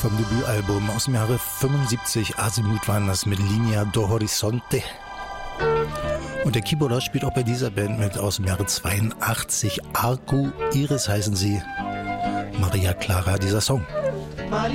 Vom Debütalbum aus dem Jahre 75, Azimuth waren das mit Linea do Horizonte. Und der Keyboarder spielt auch bei dieser Band mit aus dem Jahre 82. Arco Iris heißen sie. Maria Clara, dieser Song.